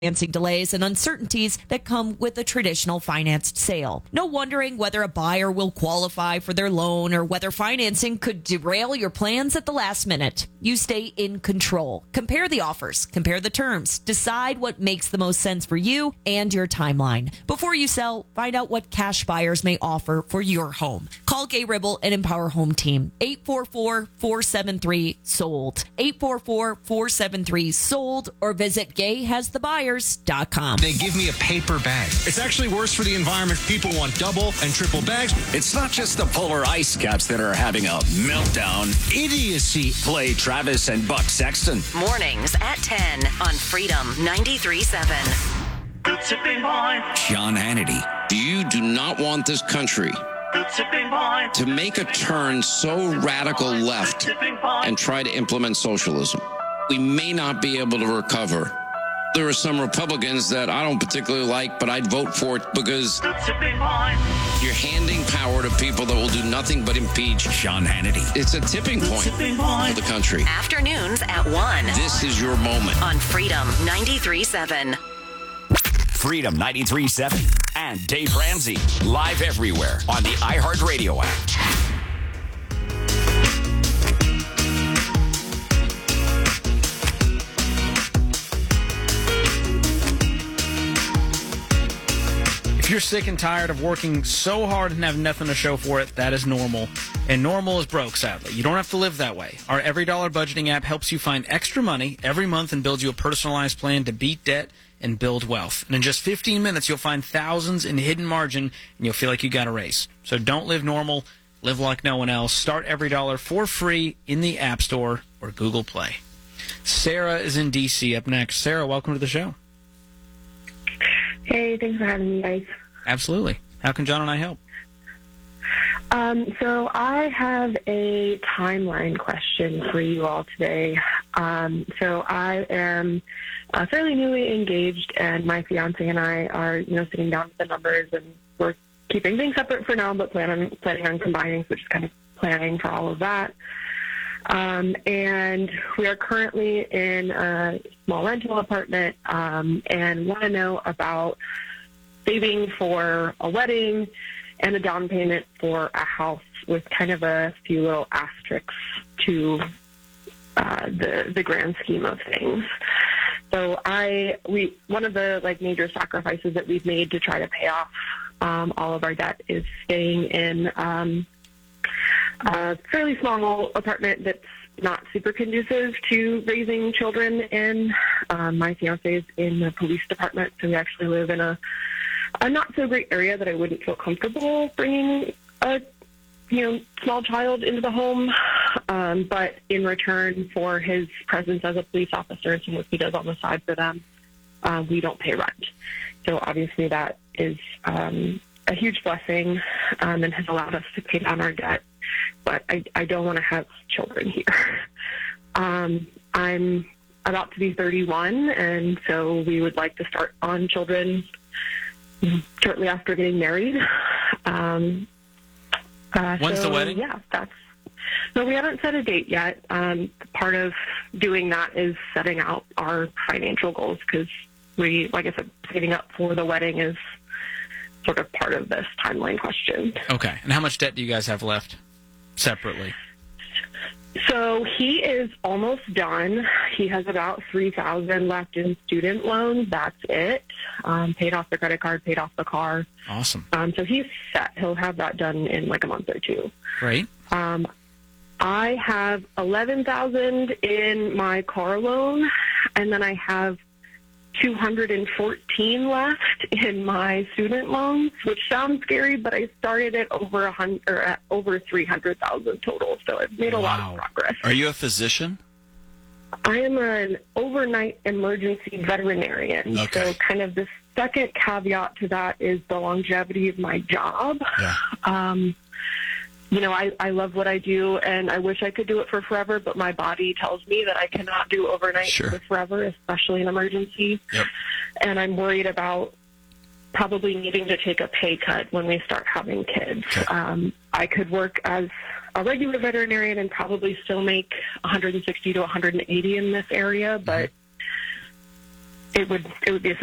financing delays and uncertainties that come with a traditional financed sale. No wondering whether a buyer will qualify for their loan or whether financing could derail your plans at the last minute. You stay in control. Compare the offers, compare the terms, decide what makes the most sense for you and your timeline. Before you sell, find out what cash buyers may offer for your home. Call Gay Ribble and Empower Home Team. 844-473-SOLD. 844-473-SOLD or visit gayhasthebuyers.com. They give me a paper bag. It's actually worse for the environment. People want double and triple bags. It's not just the polar ice caps that are having a meltdown. Idiocy. Play Travis and Buck Sexton. Mornings at 10 on Freedom 93.7. The tipping point. Sean Hannity. You do not want this country The tipping point. to make a turn so radical left and try to implement socialism. We may not be able to recover. There are some Republicans that I don't particularly like, but I'd vote for it because The tipping point. you're handing power to people that will do nothing but impeach. Sean Hannity. It's a tipping point Tipping for point. the country. Afternoons at 1 This is your moment. on Freedom 93.7. Freedom 93.7 and Dave Ramsey. Live everywhere on the iHeartRadio app. If you're sick and tired of working so hard and have nothing to show for it, that is normal. And normal is broke, sadly. You don't have to live that way. Our Every Dollar budgeting app helps you find extra money every month and builds you a personalized plan to beat debt and build wealth. And in just 15 minutes, you'll find thousands in hidden margin, and you'll feel like you got a raise. So don't live normal. Live like no one else. Start Every Dollar for free in the App Store or Google Play. Sarah is in D.C. up next. Sarah, welcome to the show. Hey, thanks for having me, guys. Absolutely. How can John and I help? So I have a timeline question for you all today. So I am fairly newly engaged, and my fiance and I are, sitting down with the numbers, and we're keeping things separate for now, but planning on combining, so just kind of planning for all of that. And we are currently in a small rental apartment, and want to know about saving for a wedding and a down payment for a house with kind of a few little asterisks to the grand scheme of things. So one of the major sacrifices that we've made to try to pay off all of our debt is staying in a fairly small apartment that's not super conducive to raising children in. My fiance is in the police department, so we actually live in a not so great area that I wouldn't feel comfortable bringing a small child into the home. But in return for his presence as a police officer and some work he does on the side for them, we don't pay rent. So obviously that is a huge blessing and has allowed us to pay down our debt. But I don't want to have children here. I'm about to be 31, and so we would like to start on children shortly after getting married. When's the wedding? Yeah, so we haven't set a date yet. Part of doing that is setting out our financial goals because like I said, saving up for the wedding is sort of part of this timeline question. Okay. And how much debt do you guys have left separately? So he is almost done. He has about $3,000 left in student loans. That's it. Paid off the credit card, paid off the car. Awesome. So he's set. He'll have that done in like a month or two. Great. I have $11,000 in my car loan, and then I have $214 left in my student loans, which sounds scary, but I started at over $300,000 total, so I've made a lot of progress. Are you a physician? I am an overnight emergency veterinarian. Okay. So kind of the second caveat to that is the longevity of my job. Yeah. I love what I do, and I wish I could do it for forever, but my body tells me that I cannot do overnight for forever, especially in emergency. Yep. And I'm worried about probably needing to take a pay cut when we start having kids. Okay. I could work as a regular veterinarian and probably still make 160 to 180 in this area, but it would be a